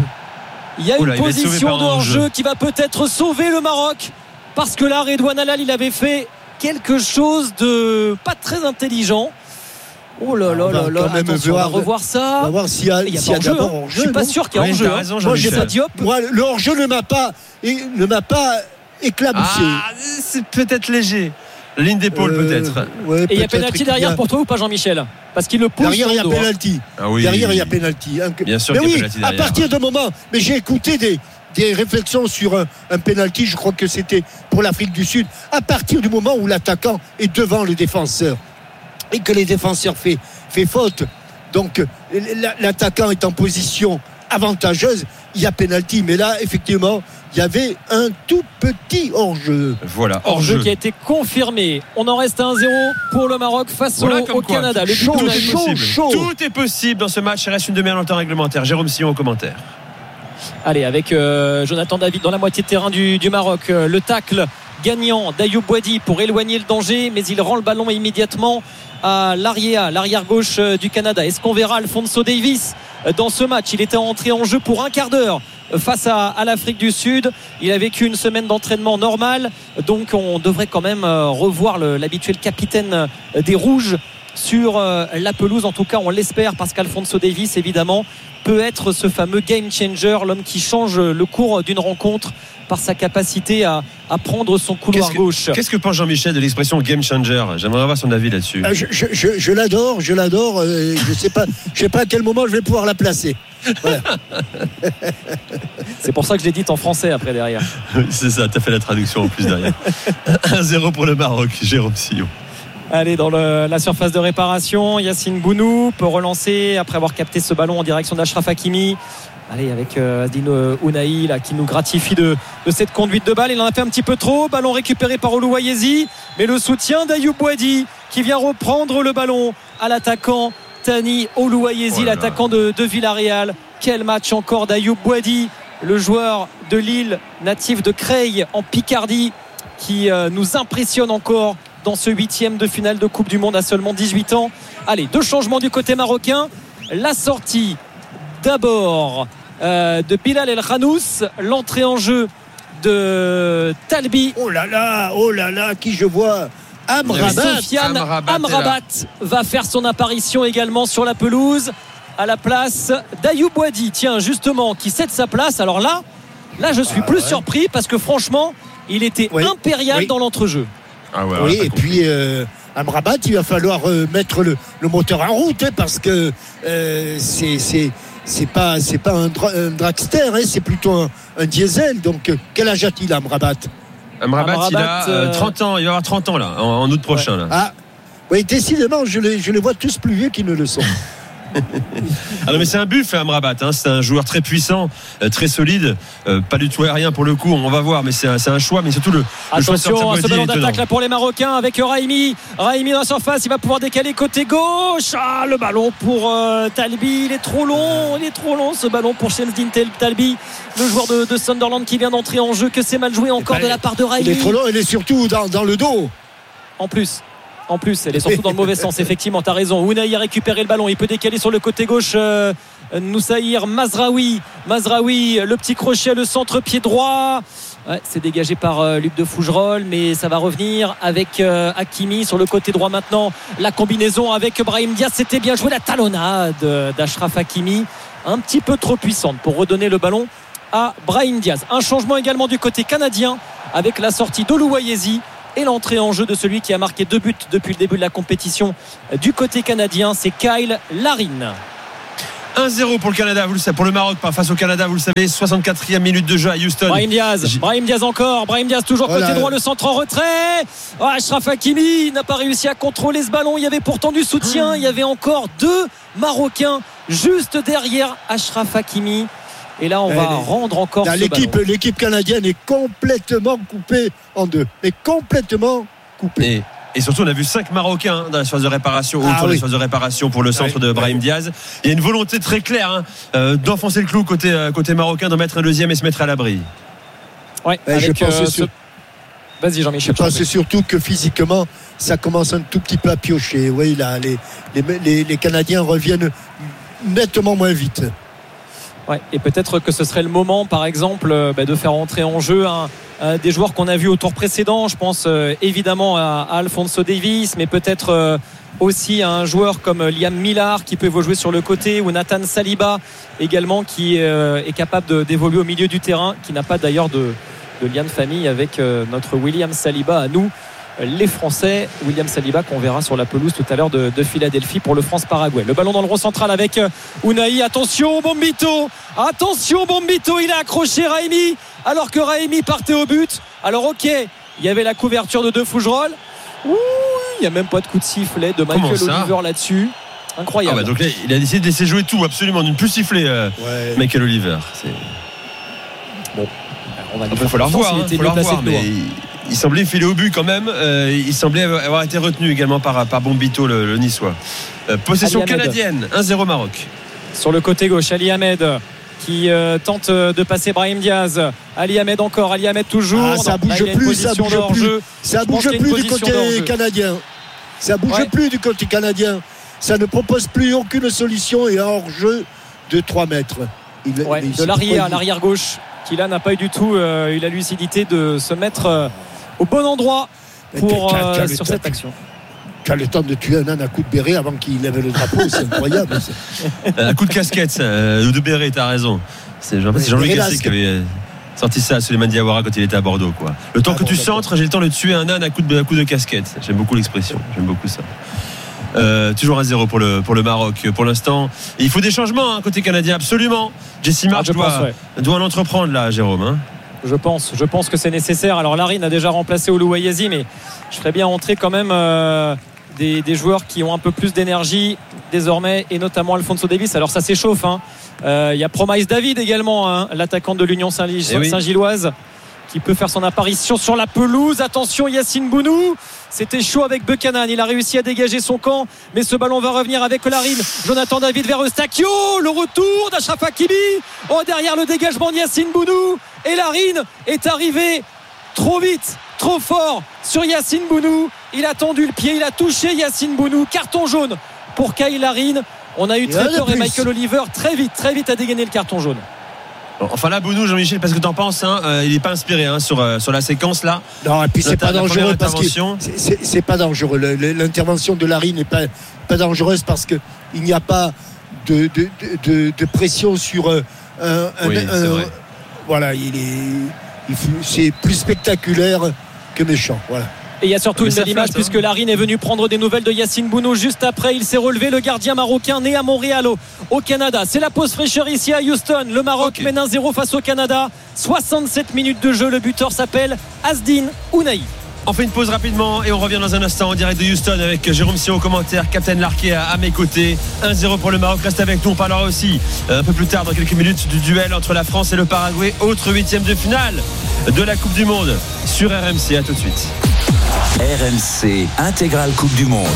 Il y a Oula, une position de hors-jeu qui va peut-être sauver le Maroc parce que là Redouane Halal il avait fait quelque chose de pas très intelligent. Oh là là là là, attention, on va revoir ça. On va voir s'il y a, il y a, s'il y a hors-jeu, d'abord hors-jeu. Je suis pas sûr qu'il y a oui, hors-jeu. Raison, moi, j'ai pas Diop. Moi, le hors-jeu ne m'a pas, ne m'a pas éclaboussé. Ah, c'est peut-être léger. La ligne d'épaule Euh, peut-être. ouais, Et il y a peut-être pénalty qu'il derrière y a- pour toi ou pas, Jean-Michel? Parce qu'il le pousse. Derrière, il y a dans le dos, hein. pénalty. Ah oui. Derrière, il y a pénalty. hein. Bien sûr Mais qu'il y a oui, pénalty à derrière. partir de moment. Mais j'ai écouté des, des réflexions sur un, un pénalty. Je crois que c'était pour l'Afrique du Sud. À partir du moment où l'attaquant est devant le défenseur et que les défenseurs fait, fait faute, donc la- l'attaquant est en position avantageuse, il y a pénalty. Mais là, effectivement, il y avait un tout petit hors-jeu. Voilà, Hors-jeu hors-jeu. qui a été confirmé. On en reste à un zéro pour le Maroc face Voilà au, comme au quoi, Canada. Le tout, but tout de est Naïm. possible. Tout est possible dans ce match. Il reste une demi-heure dans le temps réglementaire. Jérôme Sillon au commentaire. Allez, avec euh, Jonathan David dans la moitié de terrain du, du Maroc. Euh, le tacle gagnant d'Ayoub Boadi pour éloigner le danger, mais il rend le ballon immédiatement à l'arrière, l'arrière gauche euh, du Canada. Est-ce qu'on verra Alphonso Davies euh, dans ce match? Il était entré en jeu pour un quart d'heure euh, face à, à l'Afrique du Sud. Il a vécu une semaine d'entraînement normale, donc on devrait quand même euh, revoir le- l'habituel capitaine euh, des Rouges sur euh, la pelouse. En tout cas, on l'espère, parce qu'Alphonso Davies, évidemment, peut être ce fameux game changer, l'homme qui change le cours d'une rencontre par sa capacité à, à prendre son couloir Qu'est-ce que, gauche. qu'est-ce que pense Jean-Michel de l'expression game changer? J'aimerais avoir son avis là-dessus. Ah, je, je, je, je l'adore, je l'adore. euh, je sais pas, je sais pas à quel moment je vais pouvoir la placer. Voilà. C'est pour ça que je l'ai dit en français après derrière. C'est ça, t'as fait la traduction en plus derrière. un zéro pour le Maroc, Jérôme Sillon. Allez, dans le- la surface de réparation, Yacine Bounou peut relancer après avoir capté ce ballon en direction d'Achraf Hakimi. Allez, avec euh, Azdine Ounahi là, qui nous gratifie de, de cette conduite de balle. Il en a fait un petit peu trop. Ballon récupéré par Oluwayezi, mais le soutien d'Ayoub Boadi qui vient reprendre le ballon à l'attaquant Thani Oluwayezi, Oh là là. l'attaquant de, de Villarreal. Quel match encore d'Ayoub Boadi, le joueur de Lille, natif de Creil en Picardie, qui euh, nous impressionne encore dans ce huitième de finale de Coupe du Monde à seulement dix-huit ans. Allez, deux changements du côté marocain. La sortie d'abord euh, de Bilal El Khanous, l'entrée en jeu de Talbi. Oh là là, oh là là, qui je vois. Amrabat. Sofiane Amrabat est Amrabat va faire son apparition également sur la pelouse à la place d'Ayoub Boadi. Tiens, justement, qui cède sa place. Alors là, là je suis Ah plus ouais. surpris parce que franchement, il était Oui, impérial oui. dans l'entrejeu. Ah ouais, Oui, ouais, et pas puis euh, Amrabat, il va falloir euh, mettre le, le moteur en route, hein, parce que euh, c'est c'est c'est pas c'est pas un, dra- un dragster, hein, c'est plutôt un, un diesel. Donc euh, quel âge a-t-il, Amrabat? Amrabat, il a Amrabat, euh, euh, trente ans, il va avoir trente ans là, en, en août prochain. Là. Ah, oui, décidément, je les je les vois tous plus vieux qu'ils ne le sont. Ah non, mais c'est un buff, Amrabat. Hein. C'est un joueur très puissant, euh, très solide, euh, pas du tout aérien pour le coup. On va voir, mais c'est un, c'est un choix, mais surtout le, le choix de sortir Attention à ce Boadi ballon est étonnant. d'attaque là pour les Marocains avec Raimi. Raimi dans la surface, il va pouvoir décaler côté gauche. Ah, le ballon pour euh, Talbi, il est trop long, il est trop long ce ballon pour Shemzdin Talbi, le joueur de, de Sunderland qui vient d'entrer en jeu. Que c'est mal joué encore Ben, de la part de Il est Raimi. trop long, il est surtout dans, dans le dos. En plus. En plus, elle est surtout dans le mauvais sens. Effectivement, tu as raison. Ounahi a récupéré le ballon. Il peut décaler sur le côté gauche. Euh, Noussaïr Mazraoui. Mazraoui, le petit crochet, le centre pied droit. Ouais, c'est dégagé par euh, Luc de Fougerolles, mais ça va revenir avec euh, Hakimi sur le côté droit maintenant. La combinaison avec Brahim Diaz, c'était bien joué. La talonnade d'Achraf Hakimi, un petit peu trop puissante pour redonner le ballon à Brahim Diaz. Un changement également du côté canadien avec la sortie d'Oluwayezi et l'entrée en jeu de celui qui a marqué deux buts depuis le début de la compétition du côté canadien, c'est Kyle Larin. un zéro pour le Canada, vous le savez, pour le Maroc face au Canada, vous le savez, soixante-quatrième minute de jeu à Houston. Brahim Diaz, J- Brahim Diaz encore, Brahim Diaz toujours Voilà. côté droit, le centre en retrait. Oh, Achraf Hakimi n'a pas réussi à contrôler ce ballon, il y avait pourtant du soutien, il y avait encore deux Marocains juste derrière Achraf Hakimi. Et là, on Eh, va les- rendre encore Là, ce l'équipe, ballon. l'équipe canadienne est complètement coupée en deux. Mais complètement coupée. Et, et surtout, on a vu cinq Marocains dans la surface de réparation, Ah autour de la oui. surface de réparation pour le centre Oui. de Brahim Diaz. Il y a une volonté très claire hein, euh, d'enfoncer le clou côté, euh, côté marocain, d'en mettre un deuxième et se mettre à l'abri. Ouais, Eh, je avec, pense euh, sur- ce- Vas-y Jean-Michel. Je pense surtout que physiquement, ça commence un tout petit peu à piocher. Oui, là, les, les, les, les Canadiens reviennent nettement moins vite. Ouais, et peut-être que ce serait le moment, par exemple, euh, bah, de faire entrer en jeu un, un des joueurs qu'on a vu au tour précédent. Je pense euh, évidemment à, à Alphonso Davies, mais peut-être euh, aussi à un joueur comme Liam Millar qui peut jouer sur le côté, ou Nathan Saliba également qui euh, est capable de- d'évoluer au milieu du terrain, qui n'a pas d'ailleurs de, de lien de famille avec euh, notre William Saliba à nous. les Français. William Saliba qu'on verra sur la pelouse tout à l'heure de, de Philadelphie pour le France-Paraguay. Le ballon dans le rond central avec Unai. Attention Bombito, attention Bombito, il a accroché Raimi alors que Raimi partait au but. Alors ok, il y avait la couverture de De Fougerolles. Ouh, il n'y a même pas de coup de sifflet de Michael Oliver là-dessus. Incroyable. Ah bah donc là, il a décidé de laisser jouer tout, absolument, de ne plus siffler euh, ouais. Michael Oliver. C'est... Bon, on va il faut la revoir, hein, faut la revoir mais il, il semblait filer au but quand même. Euh, il semblait avoir été retenu également par, par Bombito, le, le Niçois. Euh, possession canadienne, un zéro Maroc. Sur le côté gauche, Ali Ahmed qui euh, tente de passer Brahim Diaz. Ali Ahmed encore, Ali Ahmed toujours. Ah, ça bouge là, plus, ça bouge plus. Ça bouge plus du côté canadien. Ça bouge ouais. plus du côté canadien. Ça ne propose plus aucune solution et un hors-jeu de trois mètres. Il, ouais, il, de l'arrière, l'arrière gauche, qui là n'a pas eu du tout euh, eu la lucidité de se mettre euh, au bon endroit pour, euh, quel, quel sur cette action. Tu as le temps de tuer un âne à coup de béret avant qu'il lève le drapeau, c'est incroyable. Un coup de casquette, euh, de béret, t'as raison. C'est, Jean, c'est Jean-Louis Gasset qui avait sorti ça à Souleymane Diawara quand il était à Bordeaux, quoi. Le temps ah, que bon, tu d'accord. centres, j'ai le temps de tuer un âne à coup de, à coup de casquette. J'aime beaucoup l'expression, j'aime beaucoup ça. Euh, toujours un zéro pour le, pour le Maroc pour l'instant. Et il faut des changements hein, côté canadien, absolument. Jesse Marsch ah, doit, pense, ouais. doit l'entreprendre là, Jérôme. Hein. Je pense, je pense que c'est nécessaire. Alors Larine a déjà remplacé Oluwayazi, mais je ferais bien entrer quand même euh, des, des joueurs qui ont un peu plus d'énergie désormais, et notamment Alphonso Davies. Alors ça s'échauffe. Il hein. euh, y a Promise David également, hein, l'attaquant de l'Union Saint-Gilloise, oui. qui peut faire son apparition sur la pelouse. Attention Yacine Bounou, c'était chaud avec Buchanan, il a réussi à dégager son camp, mais ce ballon va revenir avec Larine. Jonathan David vers Eustachio, le retour d'Achraf Hakimi. Oh, derrière le dégagement de Yacine Bounou, et Larine est arrivé trop vite, trop fort sur Yacine Bounou. Il a tendu le pied, il a touché Yacine Bounou. Carton jaune pour Kyle Larine. On a eu très peur et Michael Oliver très vite, très vite a dégainé le carton jaune. Enfin là, Bounou, Jean-Michel, parce que t'en penses, hein, euh, il n'est pas inspiré hein, sur, euh, sur la séquence là. Non, et puis c'est pas dangereux parce que c'est, c'est, c'est pas dangereux. L'intervention de Larine n'est pas, pas dangereuse parce qu'il n'y a pas de, de, de, de pression sur euh, un, oui, un, c'est vrai. Voilà, il est, il, c'est plus spectaculaire que méchant. Voilà. Et il y a surtout une belle image hein. puisque Larine est venu prendre des nouvelles de Yacine Bounou juste après. Il s'est relevé, le gardien marocain né à Montréal au, au Canada. C'est la pause fraîcheur ici à Houston. Le Maroc okay. mène un zéro face au Canada. soixante-sept minutes de jeu. Le buteur s'appelle Asdin Ounahi. On fait une pause rapidement et on revient dans un instant en direct de Houston avec Jérôme Sion au commentaire, Captain Larquet à, à mes côtés. un zéro pour le Maroc, reste avec nous. On parlera aussi euh, un peu plus tard dans quelques minutes du duel entre la France et le Paraguay, autre huitième de finale de la Coupe du Monde sur R M C. À tout de suite. R M C Intégrale Coupe du Monde.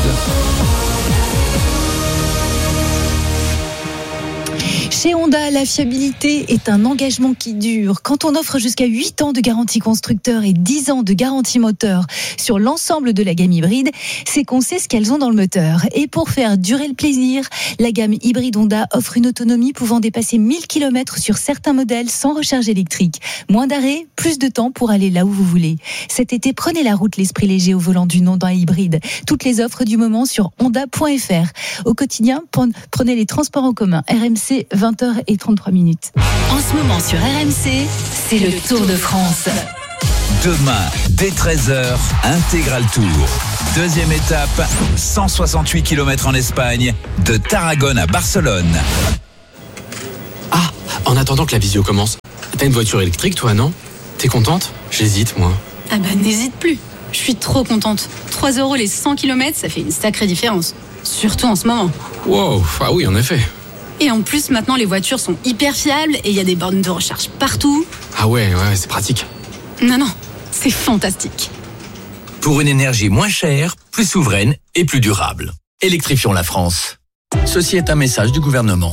Chez Honda, la fiabilité est un engagement qui dure. Quand on offre jusqu'à huit ans de garantie constructeur et dix ans de garantie moteur sur l'ensemble de la gamme hybride, c'est qu'on sait ce qu'elles ont dans le moteur. Et pour faire durer le plaisir, la gamme hybride Honda offre une autonomie pouvant dépasser mille kilomètres sur certains modèles sans recharge électrique. Moins d'arrêt, plus de temps pour aller là où vous voulez. Cet été, prenez la route l'esprit léger au volant d'une Honda hybride. Toutes les offres du moment sur honda point f r. Au quotidien, prenez les transports en commun. R M C, vingt heures trente-trois minutes. En ce moment sur R M C, c'est le Tour de France. Demain, dès treize heures, Intégral Tour. Deuxième étape, cent soixante-huit kilomètres en Espagne, de Tarragone à Barcelone. Ah, en attendant que la visio commence, t'as une voiture électrique toi, non ? T'es contente ? J'hésite, moi. Ah bah n'hésite plus, je suis trop contente. trois euros les cent kilomètres, ça fait une sacrée différence. Surtout en ce moment. Wow, ah oui, en effet. Et en plus, maintenant, les voitures sont hyper fiables et il y a des bornes de recharge partout. Ah ouais, ouais, c'est pratique. Non, non, c'est fantastique. Pour une énergie moins chère, plus souveraine et plus durable. Électrifions la France. Ceci est un message du gouvernement.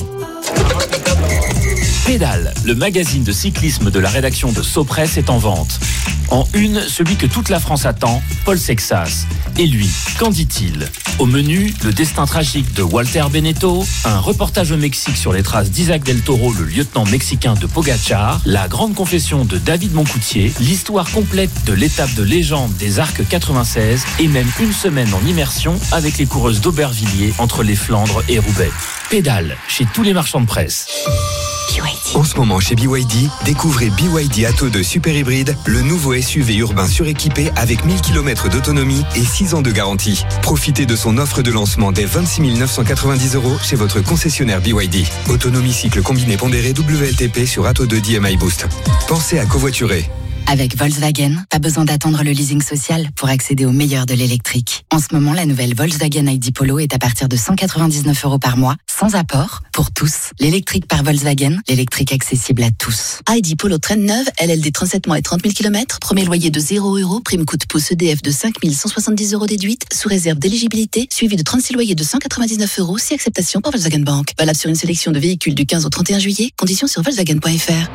Pédale, le magazine de cyclisme de la rédaction de Sopress est en vente. En une, celui que toute la France attend, Paul Sexas. Et lui, qu'en dit-il ? Au menu, le destin tragique de Walter Benetto, un reportage au Mexique sur les traces d'Isaac Del Toro, le lieutenant mexicain de Pogacar, la grande confession de David Moncoutier, l'histoire complète de l'étape de légende des Arcs quatre-vingt-seize et même une semaine en immersion avec les coureuses d'Aubervilliers entre les Flandres et Roubaix. Pédale chez tous les marchands de presse. En ce moment chez B Y D, découvrez B Y D Atto deux Super Hybride, le nouveau S U V urbain suréquipé avec mille kilomètres d'autonomie et six ans de garantie. Profitez de son offre de lancement dès vingt-six mille neuf cent quatre-vingt-dix euros chez votre concessionnaire B Y D. Autonomie cycle combiné pondéré W L T P sur Atto deux D M I Boost. Pensez à covoiturer. Avec Volkswagen, pas besoin d'attendre le leasing social pour accéder au meilleur de l'électrique. En ce moment, la nouvelle Volkswagen I D Polo est à partir de cent quatre-vingt-dix-neuf euros par mois, sans apport, pour tous. L'électrique par Volkswagen, l'électrique accessible à tous. I D Polo Trend neuve, L L D trente-sept mois et trente mille kilomètres, premier loyer de zéro euros, prime coup de pouce E D F de cinq mille cent soixante-dix euros déduite, sous réserve d'éligibilité, suivi de trente-six loyers de cent quatre-vingt-dix-neuf euros, si acceptation par Volkswagen Bank. Valable sur une sélection de véhicules du quinze au trente et un juillet, conditions sur volkswagen point f r.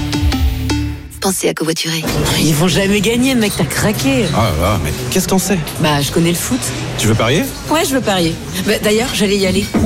Pensez à covoiturer. Ils vont jamais gagner, mec, t'as craqué. Ah là là, mais qu'est-ce qu'on sait? Bah, je connais le foot. Tu veux parier? Ouais, je veux parier. Bah, d'ailleurs, j'allais y aller.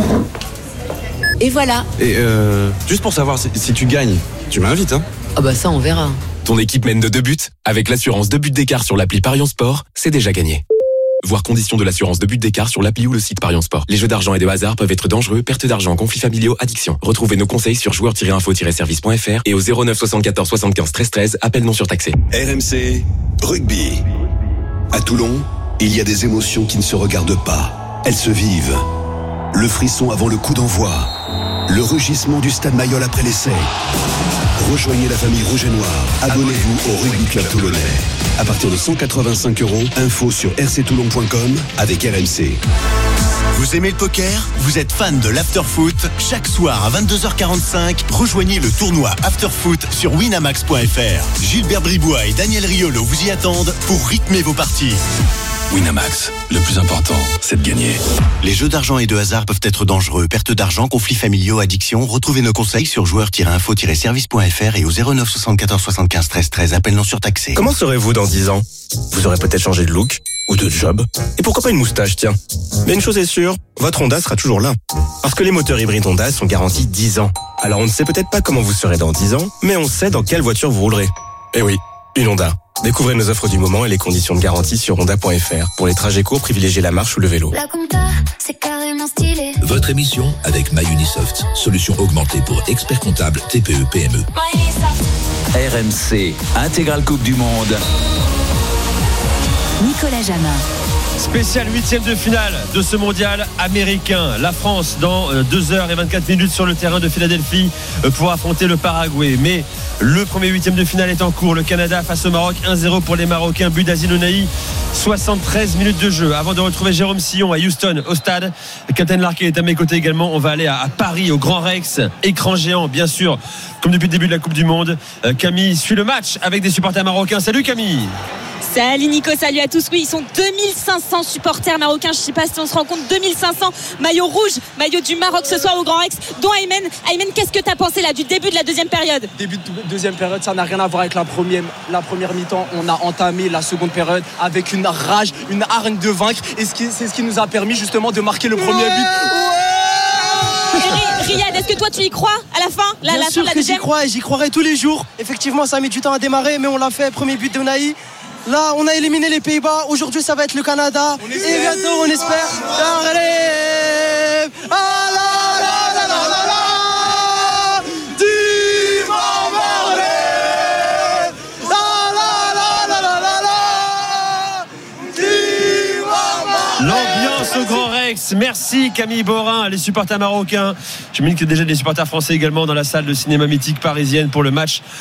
Et voilà. Et euh, juste pour savoir, si, si tu gagnes, tu m'invites, hein? Ah bah ça, on verra. Ton équipe mène de deux buts. Avec l'assurance deux buts d'écart sur l'appli Parion Sport, c'est déjà gagné. Voir conditions de l'assurance de but d'écart sur l'appli ou le site Parion Sport. Les jeux d'argent et de hasard peuvent être dangereux, perte d'argent, conflits familiaux, addiction. Retrouvez nos conseils sur joueurs tiret info tiret service point f r et au zéro neuf soixante-quatorze soixante-quinze treize treize, appel non surtaxé. R M C Rugby. À Toulon, il y a des émotions qui ne se regardent pas. Elles se vivent. Le frisson avant le coup d'envoi. Le rugissement du stade Mayol après l'essai. Rejoignez la famille Rouge et Noir. Abonnez-vous au Rugby Club Toulonnais. À partir de cent quatre-vingt-cinq euros, info sur r c toulon point com avec R M C. Vous aimez le poker? Vous êtes fan de l'afterfoot? Chaque soir à vingt-deux heures quarante-cinq, rejoignez le tournoi Afterfoot sur winamax point f r. Gilbert Bribois et Daniel Riolo vous y attendent pour rythmer vos parties. Winamax, le plus important, c'est de gagner. Les jeux d'argent et de hasard peuvent être dangereux. Perte d'argent, conflits familiaux, addiction. Retrouvez nos conseils sur joueurs tiret info tiret service point f r et au zéro neuf soixante-quatorze soixante-quinze treize treize, appel non surtaxé. Comment serez-vous dans dix ans? Vous aurez peut-être changé de look ou de job. Et pourquoi pas une moustache, tiens. Mais une chose est sûre, votre Honda sera toujours là. Parce que les moteurs hybrides Honda sont garantis dix ans. Alors on ne sait peut-être pas comment vous serez dans dix ans, mais on sait dans quelle voiture vous roulerez. Eh oui, une Honda. Découvrez nos offres du moment et les conditions de garantie sur honda point f r. Pour les trajets courts, privilégiez la marche ou le vélo. La compta, c'est carrément stylé. Votre émission avec MyUnisoft, solution augmentée pour experts comptables T P E P M E. R M C, intégrale Coupe du Monde. Nicolas Jamin. Spécial huitième de finale de ce mondial américain. La France dans deux heures et vingt-quatre minutes sur le terrain de Philadelphie pour affronter le Paraguay. Mais le premier huitième de finale est en cours. Le Canada face au Maroc, un zéro pour les Marocains. But d'Azine Ounahi, soixante-treize minutes de jeu. Avant de retrouver Jérôme Sillon à Houston, au stade. Captain Larquet est à mes côtés également. On va aller à Paris, au Grand Rex. Écran géant, bien sûr, comme depuis le début de la Coupe du Monde. Camille suit le match avec des supporters marocains. Salut Camille. Salut Nico, salut à tous. Oui, ils sont deux mille cinq cents supporters marocains. Je ne sais pas si on se rend compte, deux mille cinq cents maillots rouges, maillot du Maroc ce soir au Grand Rex, dont Aymen. Aymen, qu'est-ce que tu as pensé là du début de la deuxième période? Début de deuxième période, ça n'a rien à voir avec la première, la première mi-temps. On a entamé la seconde période avec une rage, une hargne de vaincre. Et c'est ce qui nous a permis justement de marquer le premier but. Ouais. Riyad, est-ce que toi tu y crois à la fin la, Bien la sûr fin de la que j'y deuxième crois et j'y croirai tous les jours. Effectivement, ça a mis du temps à démarrer, mais on l'a fait. Premier but de Ounahi. Là, on a éliminé les Pays-Bas. Aujourd'hui, ça va être le Canada. Et bientôt, on espère. Allez, ah là là là là là là, Divan Marley. Ah là là là là là là, Divan Marley. L'ambiance au Grand Rex. Merci Camille Borin, les supporters marocains. Je me dis qu'il y a déjà des supporters français également dans la salle de cinéma mythique parisienne pour le match